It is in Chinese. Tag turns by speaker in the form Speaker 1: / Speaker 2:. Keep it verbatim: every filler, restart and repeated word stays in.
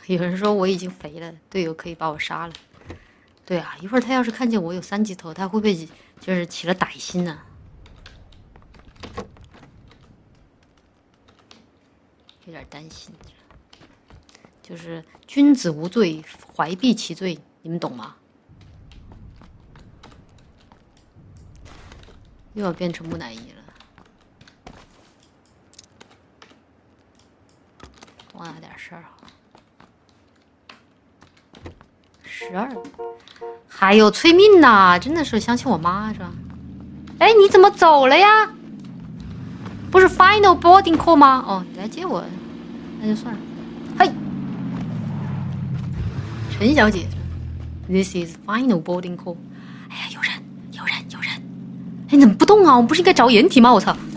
Speaker 1: 有人说我已经肥了，队友可以把我杀了。对啊，一会儿他要是看见我有三级头，他会不会就是起了歹心呢、啊？有点担心。就是君子无罪，怀璧其罪，你们懂吗？又要变成木乃伊了。多拿点事儿好。十二，还有催命呢，真的是想起我妈是吧？哎，你怎么走了呀？不是 final boarding call 吗？哦，你来接我，那就算了。嘿，陈小姐 ，This is final boarding call。哎呀，有人，有人，有人！哎，你怎么不动啊？我们不是应该找掩体吗？我操！